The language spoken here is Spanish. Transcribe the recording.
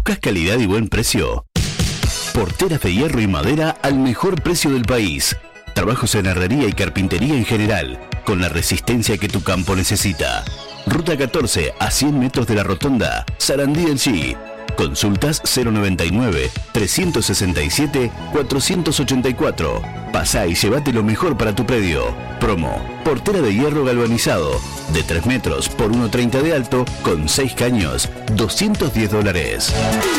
¿Buscas calidad y buen precio? Porteras de hierro y madera al mejor precio del país. Trabajos en herrería y carpintería en general, con la resistencia que tu campo necesita. Ruta 14 a 100 metros de la rotonda, Sarandí del Chi. Consultas 099-367-484. Pasá y llévate lo mejor para tu predio. Promo: portera de hierro galvanizado, de 3 metros por 1,30 de alto, con 6 caños, $210.